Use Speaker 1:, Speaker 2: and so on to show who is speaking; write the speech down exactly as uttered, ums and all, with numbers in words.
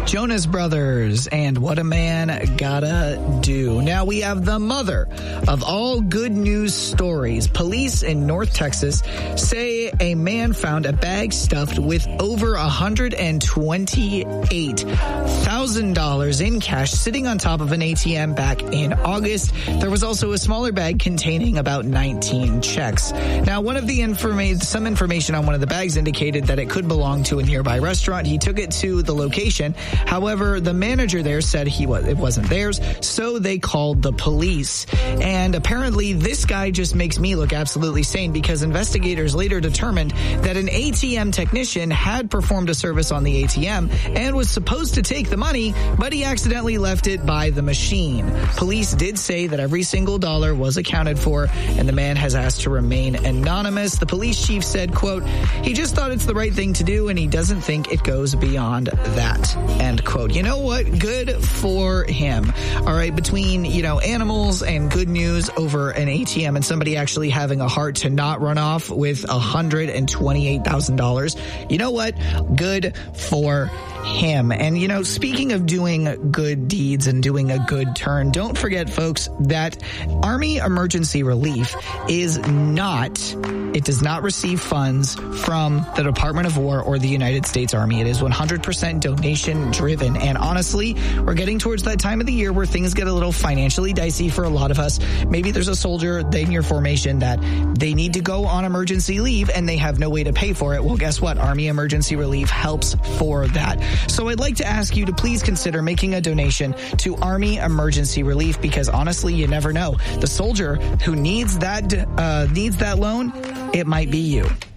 Speaker 1: Jonas Brothers and What a Man Gotta Do. Now we have the mother of all good news stories. Police in North Texas say a man found a bag stuffed with over one hundred twenty-eight thousand dollars in cash sitting on top of an A T M back in August. There was also a smaller bag containing about nineteen checks. Now, one of the informa- some information on one of the bags indicated that it could belong to a nearby restaurant. He took it to the location. However, the manager there said he was it wasn't theirs, so they called the police. And apparently, this guy just makes me look absolutely sane, because investigators later determined that an A T M technician had performed a service on the A T M and was supposed to take the money, but he accidentally left it by the machine. Police did say that every single dollar was accounted for, and the man has asked to remain anonymous. The police chief said, quote, "He just thought it's the right thing to do, and he doesn't think it goes beyond that," end quote. You know what? Good for him. All right, between, you know, animals and good news over an A T M and somebody actually having a heart to not run off with one hundred twenty-eight thousand dollars, you know what? Good for him. And, you know, speaking of doing good deeds and doing a good turn, don't forget, folks, that Army Emergency Relief is not, it does not receive funds from the Department of War or the United States Army. It is one hundred percent donation driven. And honestly, we're getting towards that time of the year where things get a little financially dicey for a lot of us. Maybe there's a soldier in your formation that they need to go on emergency leave and they have no way to pay for it. Well, guess what? Army Emergency Relief helps for that. So I'd like to ask you to please consider making a donation to Army Emergency Relief, because honestly, you never know. The soldier who needs that uh, needs that loan, it might be you.